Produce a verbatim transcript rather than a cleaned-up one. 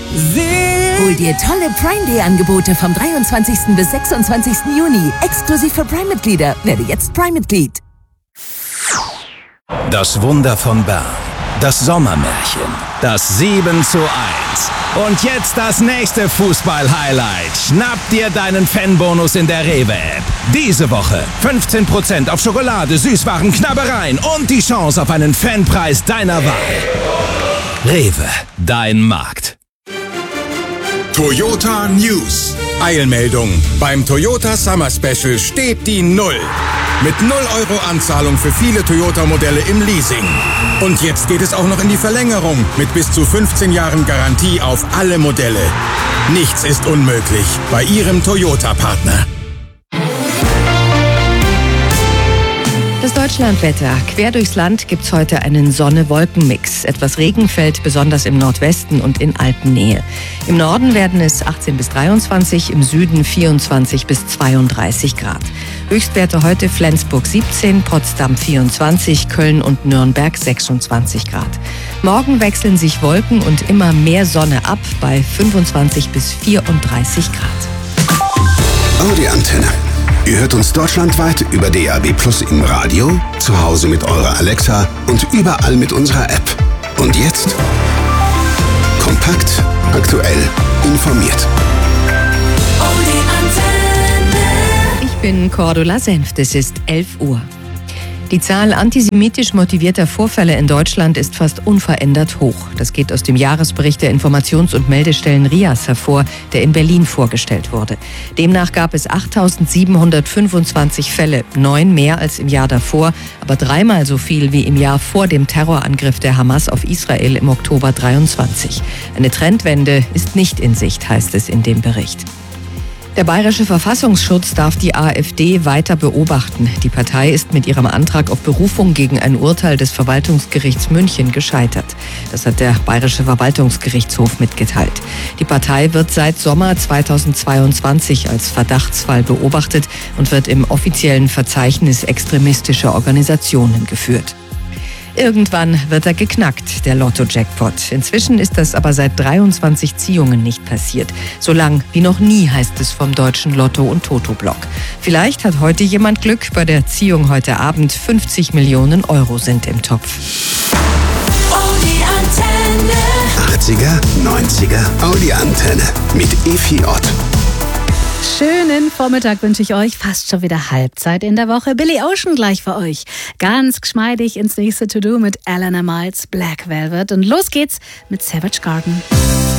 Sie. Hol dir tolle Prime Day Angebote vom dreiundzwanzigsten bis sechsundzwanzigsten Juni. Exklusiv für Prime-Mitglieder. Werde jetzt Prime-Mitglied. Das Wunder von Bern. Das Sommermärchen. Das sieben zu eins. Und jetzt das nächste Fußball-Highlight. Schnapp dir deinen Fanbonus in der Rewe-App. Diese Woche fünfzehn Prozent auf Schokolade, Süßwaren, Knabbereien und die Chance auf einen Fanpreis deiner Wahl. Rewe, dein Markt. Toyota News. Eilmeldung. Beim Toyota Summer Special steht die Null. Mit null Euro Anzahlung für viele Toyota-Modelle im Leasing. Und jetzt geht es auch noch in die Verlängerung mit bis zu fünfzehn Jahren Garantie auf alle Modelle. Nichts ist unmöglich bei Ihrem Toyota-Partner. Das Deutschlandwetter. Quer durchs Land gibt's heute einen Sonne-Wolken-Mix. Etwas Regen fällt besonders im Nordwesten und in Alpennähe. Im Norden werden es achtzehn bis dreiundzwanzig, im Süden vierundzwanzig bis zweiunddreißig Grad. Höchstwerte heute Flensburg siebzehn, Potsdam vierundzwanzig, Köln und Nürnberg sechsundzwanzig Grad. Morgen wechseln sich Wolken und immer mehr Sonne ab bei fünfundzwanzig bis vierunddreißig Grad. Audi Antenne. Ihr hört uns deutschlandweit über D A B Plus im Radio, zu Hause mit eurer Alexa und überall mit unserer App. Und jetzt kompakt, aktuell, informiert. Ich bin Cordula Senft, es ist elf Uhr. Die Zahl antisemitisch motivierter Vorfälle in Deutschland ist fast unverändert hoch. Das geht aus dem Jahresbericht der Informations- und Meldestellen R I A S hervor, der in Berlin vorgestellt wurde. Demnach gab es achttausendsiebenhundertfünfundzwanzig Fälle, neun mehr als im Jahr davor, aber dreimal so viel wie im Jahr vor dem Terrorangriff der Hamas auf Israel im Oktober dreiundzwanzig. Eine Trendwende ist nicht in Sicht, heißt es in dem Bericht. Der Bayerische Verfassungsschutz darf die AfD weiter beobachten. Die Partei ist mit ihrem Antrag auf Berufung gegen ein Urteil des Verwaltungsgerichts München gescheitert. Das hat der Bayerische Verwaltungsgerichtshof mitgeteilt. Die Partei wird seit Sommer zweitausendzweiundzwanzig als Verdachtsfall beobachtet und wird im offiziellen Verzeichnis extremistischer Organisationen geführt. Irgendwann wird er geknackt, der Lotto-Jackpot. Inzwischen ist das aber seit dreiundzwanzig Ziehungen nicht passiert. So lang wie noch nie, heißt es vom deutschen Lotto- und Toto-Blog. Vielleicht hat heute jemand Glück. Bei der Ziehung heute Abend fünfzig Millionen Euro sind im Topf. Audi Antenne. achtziger, neunziger Audi Antenne mit Efi Ott. Schönen Vormittag wünsche ich euch. Fast schon wieder Halbzeit in der Woche. Billy Ocean gleich für euch. Ganz geschmeidig ins nächste To-Do mit Eleanor Miles, Black Velvet. Und los geht's mit Savage Garden.